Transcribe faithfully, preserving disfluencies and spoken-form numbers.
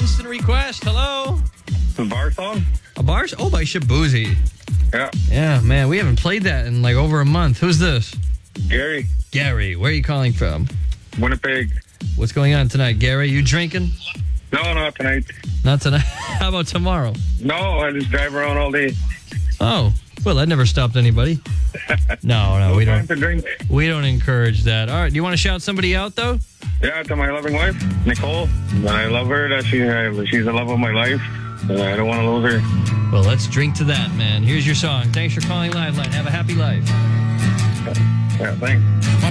instant request. Hello. The bar song? A bar? Oh, by Shabuzi. Yeah. Yeah, man, we haven't played that in like over a month. Who's this? Gary. Gary. Where are you calling from? Winnipeg. What's going on tonight, Gary? You drinking? No, not tonight. Not tonight. How about tomorrow? No, I just drive around all day. Oh, well, that never stopped anybody. No, no, No we time don't. to drink. We don't encourage that. All right, do you want to shout somebody out though? Yeah, to my loving wife, Nicole. I love her. That she, uh, she's the love of my life. Uh, I don't want to lose her. Well, let's drink to that, man. Here's your song. Thanks for calling Liveline. Have a happy life. Yeah, thanks.